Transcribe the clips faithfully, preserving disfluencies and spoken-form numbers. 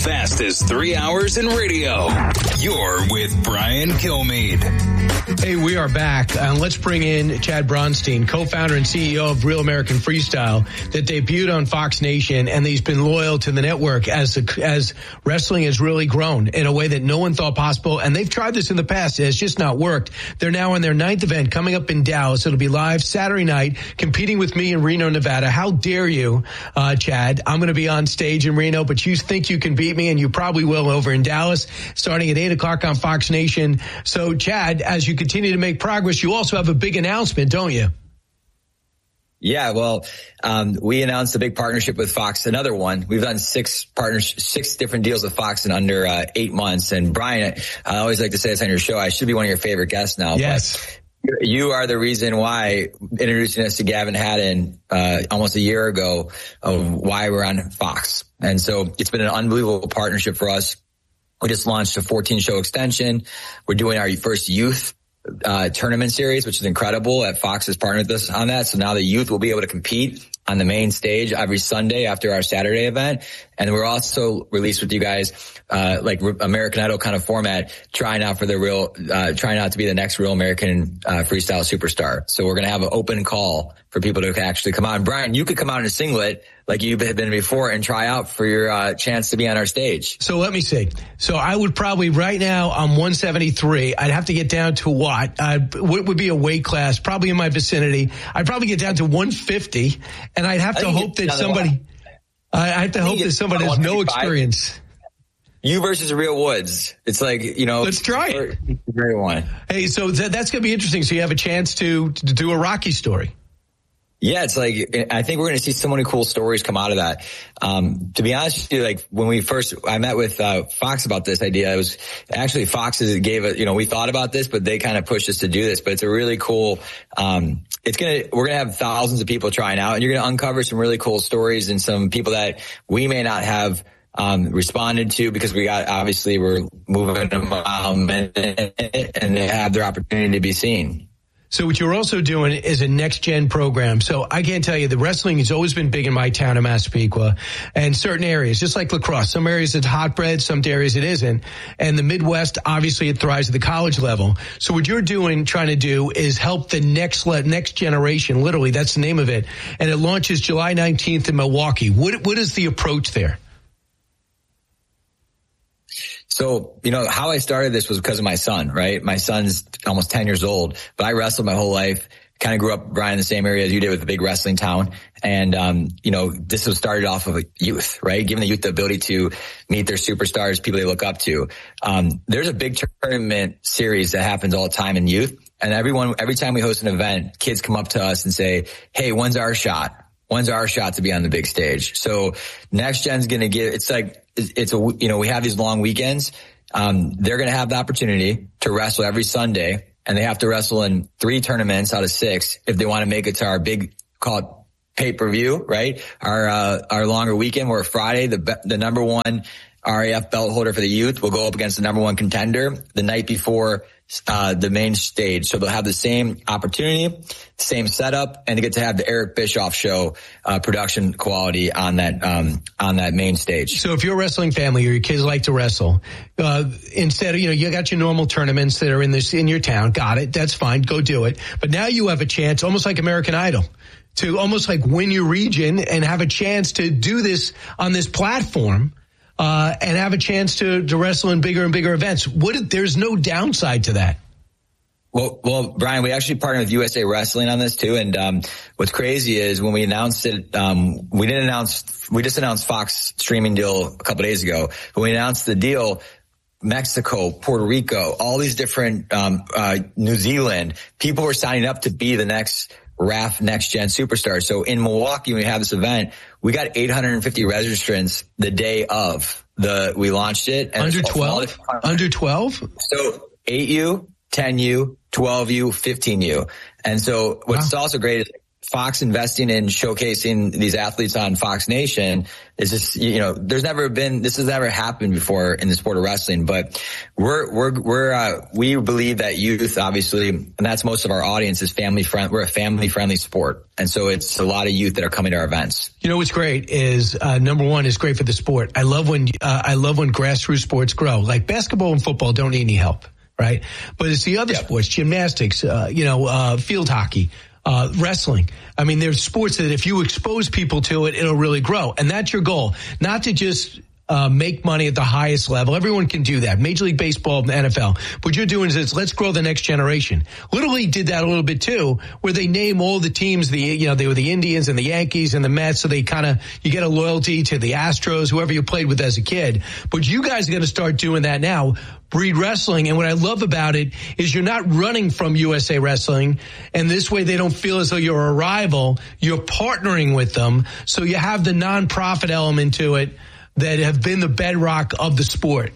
fastest three hours in radio. You're with Brian Kilmeade. Hey, we are back. Uh, let's bring in Chad Bronstein, co-founder and C E O of Real American Freestyle, that debuted on Fox Nation, and he's been loyal to the network as as wrestling has really grown in a way that no one thought possible. And they've tried this in the past. It's just not worked. They're now in their ninth event coming up in Dallas. It'll be live Saturday night, competing with me in Reno, Nevada. How dare you, uh, Chad? I'm going to be on stage in Reno, but you think you can beat me, and you probably will over in Dallas, starting at eight o'clock on Fox Nation. So, Chad, as you continue to make progress, you also have a big announcement, don't you? Yeah, well, um, we announced a big partnership with Fox, another one. We've done six partners, six different deals with Fox in under uh, eight months. And Brian, I always like to say this on your show, I should be one of your favorite guests now. Yes. But you are the reason why introducing us to Gavin Haddon uh, almost a year ago of why we're on Fox. And so it's been an unbelievable partnership for us. We just launched a fourteen show extension. We're doing our first youth uh tournament series, which is incredible. At Fox has partnered with us on that. So now the youth will be able to compete on the main stage every Sunday after our Saturday event. And we're also released with you guys, uh, like American Idol kind of format, trying out for the real, uh, trying out to be the next Real American, uh, freestyle superstar. So we're going to have an open call for people to actually come out. And Brian, you could come out in a singlet like you've been before and try out for your, uh, chance to be on our stage. So let me see. So I would probably right now I'm one seventy-three. I'd have to get down to what? Uh, what would be a weight class? Probably in my vicinity. I'd probably get down to one fifty. And I'd have to hope that somebody, I have to hope that somebody has no experience. You versus Real Woods. It's like, you know. Let's try it. Very one. Hey, so th- that's going to be interesting. So you have a chance to, to do a Rocky story. Yeah, it's like, I think we're going to see so many cool stories come out of that. Um, to be honest with you, like when we first, I met with, uh, Fox about this idea. It was actually Fox gave it, you know, we thought about this, but they kind of pushed us to do this, but it's a really cool, um, it's going to, we're going to have thousands of people trying out, and you're going to uncover some really cool stories and some people that we may not have, um, responded to because we got, obviously we're moving them, um, and, and they have their opportunity to be seen. So what you're also doing is a next-gen program. So I can't tell you, the wrestling has always been big in my town of Massapequa, and certain areas, just like lacrosse. Some areas it's hotbread, some areas it isn't. And the Midwest, obviously, it thrives at the college level. So what you're doing, trying to do, is help the next next generation, literally, that's the name of it. And it launches July nineteenth in Milwaukee. What What is the approach there? So, you know, how I started this was because of my son, right? My son's almost ten years old, but I wrestled my whole life. Kind of grew up, Brian, in the same area as you did with a big wrestling town. And, um, you know, this was started off of a youth, right? Giving the youth the ability to meet their superstars, people they look up to. Um, there's a big tournament series that happens all the time in youth. And everyone, every time we host an event, kids come up to us and say, hey, when's our shot? When's our shot to be on the big stage? So Next Gen's going to get, it's like, it's a, you know, we have these long weekends. Um, they're going to have the opportunity to wrestle every Sunday, and they have to wrestle in three tournaments out of six if they want to make it to our big, call it pay-per-view, right? Our, uh, our longer weekend where Friday, the, the number one R A F belt holder for the youth will go up against the number one contender the night before uh the main stage. So they'll have the same opportunity, same setup, and they get to have the Eric Bischoff show uh production quality on that um on that main stage. So if you're a wrestling family or your kids like to wrestle, uh instead of, you know, you got your normal tournaments that are in this in your town, got it, that's fine, go do it. But now you have a chance, almost like American Idol, to almost like win your region and have a chance to do this on this platform. Uh, and have a chance to, to wrestle in bigger and bigger events. What, there's no downside to that. Well, well, Brian, we actually partnered with U S A Wrestling on this too. And, um, what's crazy is when we announced it, um, we didn't announce, we just announced Fox streaming deal a couple of days ago. When we announced the deal, Mexico, Puerto Rico, all these different, um, uh, New Zealand, people were signing up to be the next R A F Next Gen Superstar. So in Milwaukee, when we have this event, we got eight hundred fifty registrants the day of the, we launched it. And under twelve? Under twelve? So eight U, ten U, twelve U, fifteen U. And so what's wow. also great is Fox investing in showcasing these athletes on Fox Nation is just, you know, there's never been, this has never happened before in the sport of wrestling, but we're, we're, we're, uh, we believe that youth, obviously, and that's most of our audience is family friend. We're a family friendly sport. And so it's a lot of youth that are coming to our events. You know, what's great is, uh, number one, is great for the sport. I love when, uh, I love when grassroots sports grow. Like basketball and football don't need any help, right? But it's the other yep. sports, gymnastics, uh, you know, uh, field hockey. Uh, wrestling. I mean, there's sports that if you expose people to it, it'll really grow. And that's your goal. Not to just uh, make money at the highest level. Everyone can do that. Major League Baseball and the N F L. What you're doing is let's grow the next generation. Little League did that a little bit too, where they name all the teams, the, you know, they were the Indians and the Yankees and the Mets. So they kind of, you get a loyalty to the Astros, whoever you played with as a kid. But you guys are going to start doing that now. Breed Wrestling. And what I love about it is you're not running from U S A Wrestling. And this way they don't feel as though you're a rival. You're partnering with them. So you have the nonprofit element to it that have been the bedrock of the sport.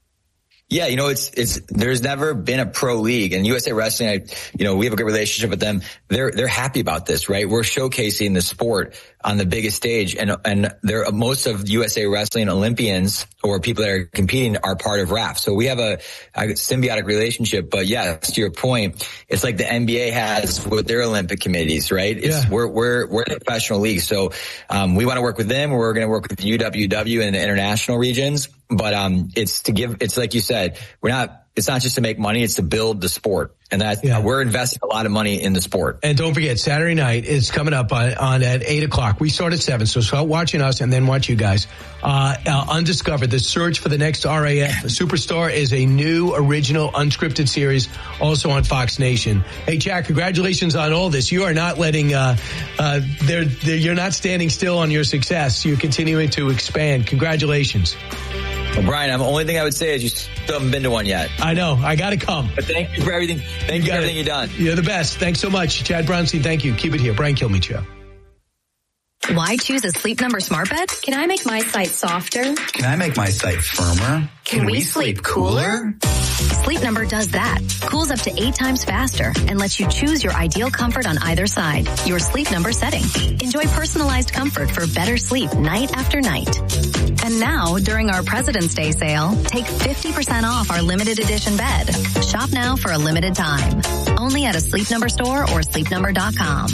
Yeah, you know, it's, it's, there's never been a pro league, and U S A Wrestling, I, you know, we have a good relationship with them. They're, they're happy about this, right? We're showcasing the sport on the biggest stage, and, and there, most of U S A Wrestling Olympians or people that are competing are part of R A F. So we have a, a symbiotic relationship, but yeah, to your point, it's like the N B A has with their Olympic committees, right? It's, yeah. we're, we're, we're a professional league. So, um, we want to work with them. We're going to work with U W W in the international regions. But, um, it's to give, it's like you said, we're not, it's not just to make money, it's to build the sport. And that yeah. we're investing a lot of money in the sport. And don't forget, Saturday night is coming up on, on at eight o'clock. We start at seven, so start watching us and then watch you guys. Uh, uh, Undiscovered, the search for the next R A F superstar is a new, original, unscripted series, also on Fox Nation. Hey, Jack, congratulations on all this. You are not letting, uh, uh, they're, they're, you're not standing still on your success. You're continuing to expand. Congratulations. Well, Brian, the only thing I would say is you still haven't been to one yet. I know. I got to come. But thank you for everything. Thank you, you for everything it. you've done. You're the best. Thanks so much. Chad Bronstein, thank you. Keep it here. Brian Kilmeade Show. Why choose a Sleep Number smart bed? Can I make my site softer? Can I make my site firmer? Can, Can we, we sleep cooler? Sleep Number does that. Cools up to eight times faster and lets you choose your ideal comfort on either side. Your Sleep Number setting. Enjoy personalized comfort for better sleep night after night. And now, during our President's Day sale, take fifty percent off our limited edition bed. Shop now for a limited time. Only at a Sleep Number store or sleep number dot com.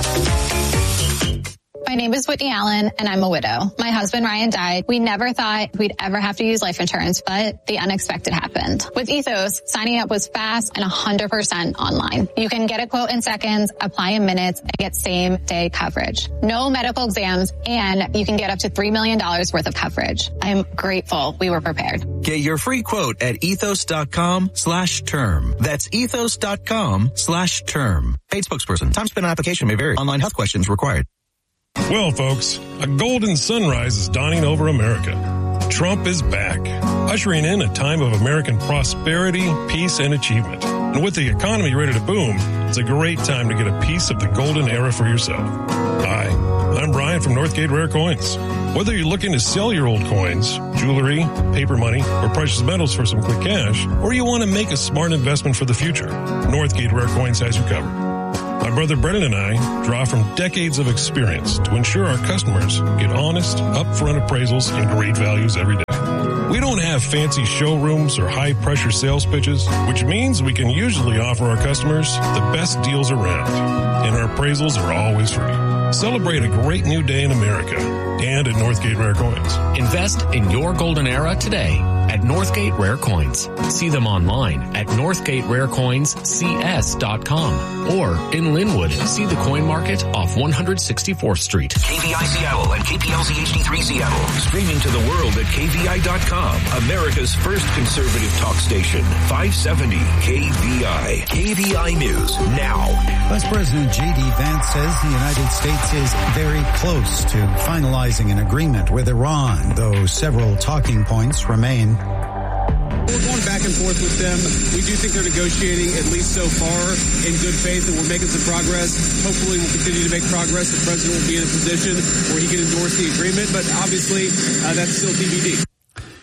My name is Whitney Allen, and I'm a widow. My husband, Ryan, died. We never thought we'd ever have to use life insurance, but the unexpected happened. With Ethos, signing up was fast and one hundred percent online. You can get a quote in seconds, apply in minutes, and get same-day coverage. No medical exams, and you can get up to three million dollars worth of coverage. I'm grateful we were prepared. Get your free quote at ethos.com slash term. That's ethos.com slash term. Paid spokesperson. Time spent on application may vary. Online health questions required. Well, folks, a golden sunrise is dawning over America. Trump is back, ushering in a time of American prosperity, peace, and achievement. And with the economy ready to boom, it's a great time to get a piece of the golden era for yourself. Hi, I'm Brian from Northgate Rare Coins. Whether you're looking to sell your old coins, jewelry, paper money, or precious metals for some quick cash, or you want to make a smart investment for the future, Northgate Rare Coins has you covered. My brother Brendan and I draw from decades of experience to ensure our customers get honest, upfront appraisals and great values every day. We don't have fancy showrooms or high-pressure sales pitches, which means we can usually offer our customers the best deals around, and our appraisals are always free. Celebrate a great new day in America and at Northgate Rare Coins. Invest in your golden era today at Northgate Rare Coins. See them online at northgate rare coins c s dot com or in Linwood, see the coin market off one hundred sixty-fourth Street. K V I Seattle and K P L Z H D three Seattle. Streaming to the world at K V I dot com. America's first conservative talk station. five seventy K V I. K V I News now. Vice President J D Vance says the United States is very close to finalizing an agreement with Iran, though several talking points remain. We're going back and forth with them. We do think they're negotiating, at least so far, in good faith, and we're making some progress. Hopefully we'll continue to make progress. The president will be in a position where he can endorse the agreement, but obviously uh, that's still T B D.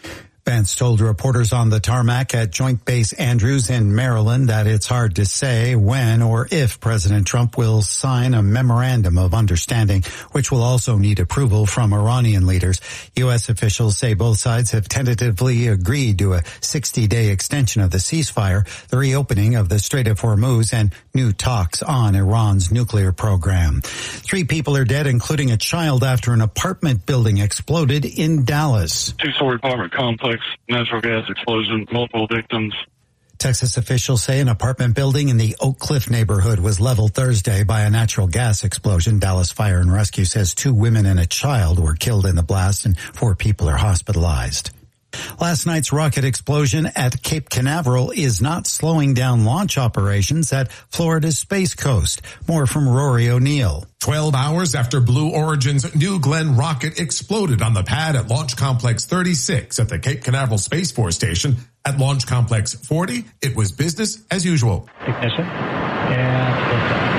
Vance told reporters on the tarmac at Joint Base Andrews in Maryland that it's hard to say when or if President Trump will sign a memorandum of understanding, which will also need approval from Iranian leaders. U S officials say both sides have tentatively agreed to a sixty-day extension of the ceasefire, the reopening of the Strait of Hormuz, and new talks on Iran's nuclear program. Three people are dead, including a child, after an apartment building exploded in Dallas. Two-story apartment complex. Natural gas explosion, multiple victims. Texas officials say an apartment building in the Oak Cliff neighborhood was leveled Thursday by a natural gas explosion. Dallas Fire and Rescue says two women and a child were killed in the blast and four people are hospitalized. Last night's rocket explosion at Cape Canaveral is not slowing down launch operations at Florida's Space Coast. More from Rory O'Neill. Twelve hours after Blue Origin's New Glenn rocket exploded on the pad at Launch Complex thirty-six at the Cape Canaveral Space Force Station, at Launch Complex forty, it was business as usual. Ignition. And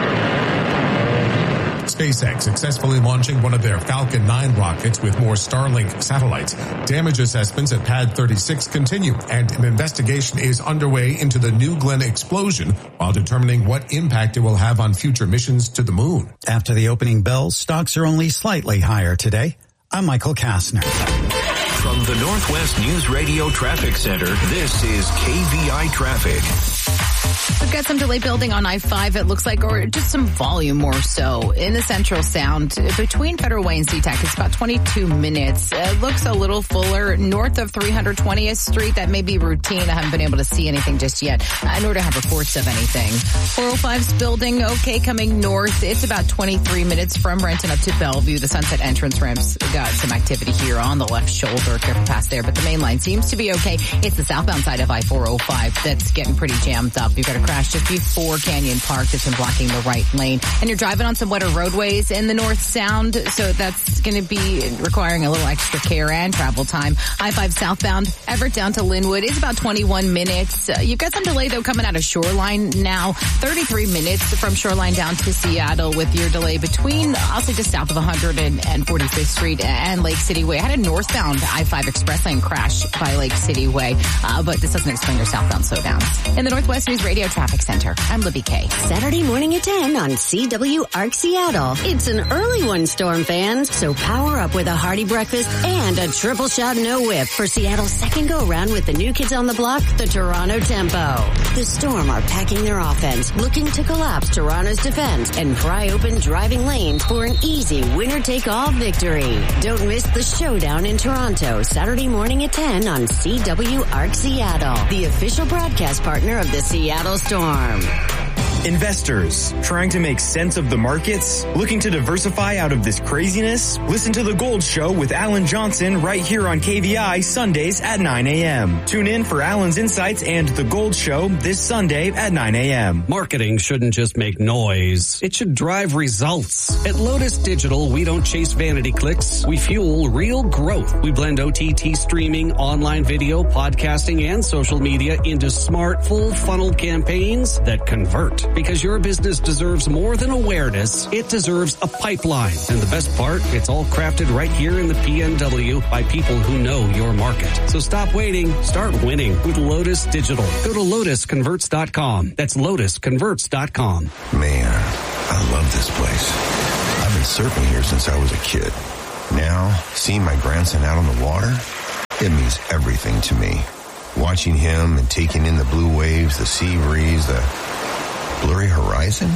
SpaceX successfully launching one of their Falcon nine rockets with more Starlink satellites. Damage assessments at Pad thirty-six continue, and an investigation is underway into the New Glenn explosion while determining what impact it will have on future missions to the moon. After the opening bell, stocks are only slightly higher today. I'm Michael Kastner. From the Northwest News Radio Traffic Center, this is K V I Traffic. We've got some delay building on I five, it looks like, or just some volume more so in the Central Sound. Between Federal Way and SeaTac, it's about twenty-two minutes. It looks a little fuller north of three hundred twentieth Street. That may be routine. I haven't been able to see anything just yet, uh, nor to have reports of anything. four oh five's building, okay, coming north. It's about twenty-three minutes from Renton up to Bellevue. The Sunset entrance ramps got some activity here on the left shoulder. Careful past there, but the main line seems to be okay. It's the southbound side of I four oh five that's getting pretty jammed up. You've got a crash just before Canyon Park that's been blocking the right lane. And you're driving on some wetter roadways in the North Sound, so that's going to be requiring a little extra care and travel time. I five southbound, Everett down to Linwood is about twenty-one minutes. Uh, you've got some delay, though, coming out of Shoreline now. thirty-three minutes from Shoreline down to Seattle with your delay between, I'll say, just south of one hundred and forty-fifth Street and Lake City Way. I had a northbound I five express lane crash by Lake City Way, uh, but this doesn't explain your southbound slowdowns. In the Northwest News Radio Traffic Center, I'm Libby Kay. Saturday morning at ten on C W A R C Seattle. It's an early one, Storm fans, so power up with a hearty breakfast and a triple shot no whip for Seattle's second go-round with the new kids on the block, the Toronto Tempo. The Storm are packing their offense, looking to collapse Toronto's defense and pry open driving lanes for an easy winner-take-all victory. Don't miss the showdown in Toronto, Saturday morning at ten on C W A R C Seattle, the official broadcast partner of the Seattle Storm. Investors trying to make sense of the markets, looking to diversify out of this craziness? Listen to The Gold Show with Alan Johnson right here on K V I Sundays at nine a.m. Tune in for Alan's insights and The Gold Show this Sunday at nine a.m. Marketing shouldn't just make noise. It should drive results. At Lotus Digital, we don't chase vanity clicks. We fuel real growth. We blend O T T streaming, online video, podcasting, and social media into smart, full funnel campaigns that convert. Because your business deserves more than awareness, it deserves a pipeline. And the best part, it's all crafted right here in the P N W by people who know your market. So stop waiting, start winning with Lotus Digital. Go to lotus converts dot com. That's lotus converts dot com. Man, I love this place. I've been surfing here since I was a kid. Now, seeing my grandson out on the water, it means everything to me. Watching him and taking in the blue waves, the sea breeze, the blurry horizon?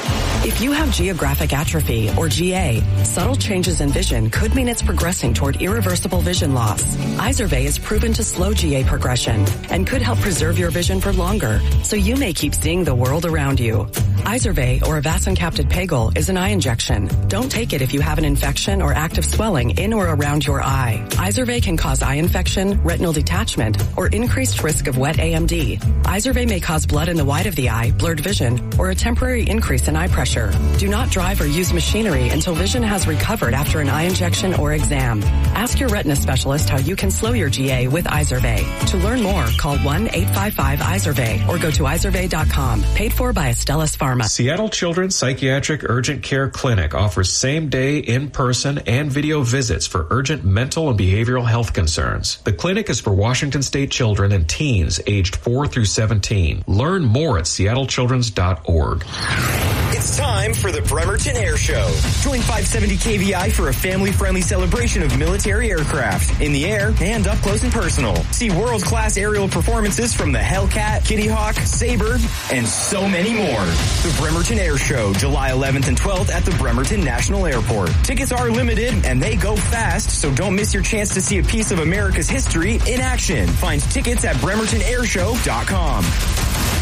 If you have geographic atrophy, or G A, subtle changes in vision could mean it's progressing toward irreversible vision loss. Izervay is proven to slow G A progression and could help preserve your vision for longer, so you may keep seeing the world around you. Izervay, or avacincaptad pegol, is an eye injection. Don't take it if you have an infection or active swelling in or around your eye. Izervay can cause eye infection, retinal detachment, or increased risk of wet A M D. Izervay may cause blood in the white of the eye, blurred vision, or a temporary increase in in eye pressure. Do not drive or use machinery until vision has recovered after an eye injection or exam. Ask your retina specialist how you can slow your G A with Izervay. To learn more, call one eight five five Izervay or go to izervay dot com. Paid for by Astellas Pharma. Seattle Children's Psychiatric Urgent Care Clinic offers same-day, in-person, and video visits for urgent mental and behavioral health concerns. The clinic is for Washington State children and teens aged four through seventeen. Learn more at seattle children's dot org. It's time for the Bremerton Air Show. Join five seventy K V I for a family-friendly celebration of military aircraft in the air and up close and personal. See world-class aerial performances from the Hellcat, Kitty Hawk, Sabre, and so many more. The Bremerton Air Show, July eleventh and twelfth at the Bremerton National Airport. Tickets are limited and they go fast, so don't miss your chance to see a piece of America's history in action. Find tickets at bremerton air show dot com.